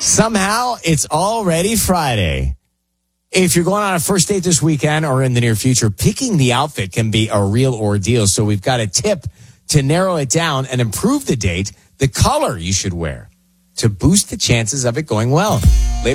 Somehow, it's already Friday. If you're going on a first date this weekend or in the near future, picking the outfit can be a real ordeal. So we've got a tip to narrow it down and improve the date, the color you should wear to boost the chances of it going well.